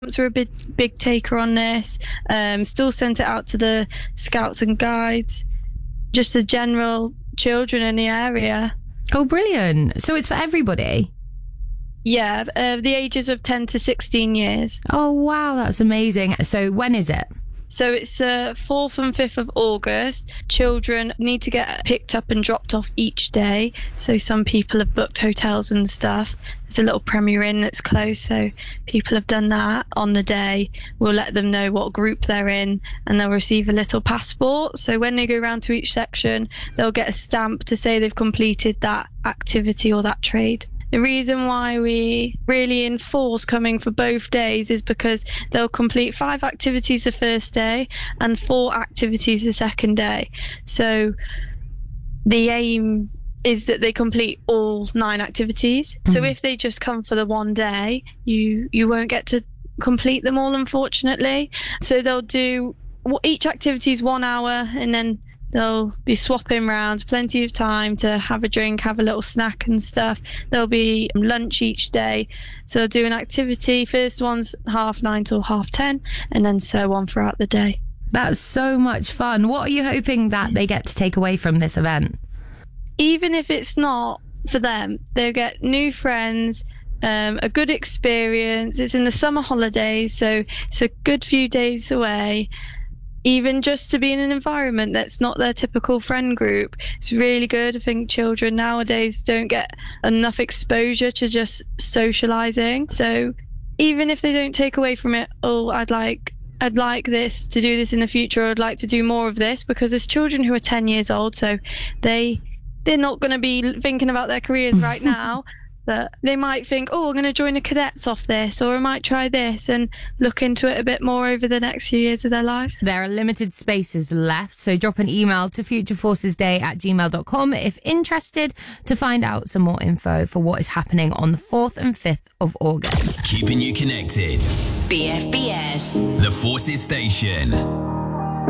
We're a big taker on this. Still sent it out to the scouts and guides, just the general children in the area. Oh, brilliant. So it's for everybody? Yeah, the ages of 10 to 16 years. Oh, wow, that's amazing. So when is it? So it's 4th and 5th of August. Children need to get picked up and dropped off each day. So some people have booked hotels and stuff. There's a little Premier Inn that's close, so people have done that on the day. We'll let them know what group they're in and they'll receive a little passport. So when they go around to each section, they'll get a stamp to say they've completed that activity or that trade. The reason why we really enforce coming for both days is because they'll complete 5 activities the first day and 4 activities the second day. So the aim is that they complete all 9 activities. So if they just come for the one day, you won't get to complete them all, unfortunately. So they'll do each activity is 1 hour, and then they'll be swapping around, plenty of time to have a drink, have a little snack and stuff. There'll be lunch each day. So they'll do an activity. First one's 9:30 till 10:30, and then so on throughout the day. That's so much fun. What are you hoping that they get to take away from this event? Even if it's not for them, they'll get new friends, a good experience. It's in the summer holidays, so it's a good few days away. Even just to be in an environment that's not their typical friend group, it's really good. I think children nowadays don't get enough exposure to just socialising. So even if they don't take away from it, I'd like this to do this in the future, I'd like to do more of this, because there's children who are 10 years old, so they're not going to be thinking about their careers right now. But they might think, I'm going to join the cadets off this, or I might try this, and look into it a bit more over the next few years of their lives. There are limited spaces left, so drop an email to futureforcesday@gmail.com if interested to find out some more info for what is happening on the 4th and 5th of August. Keeping you connected. BFBS. The Forces Station.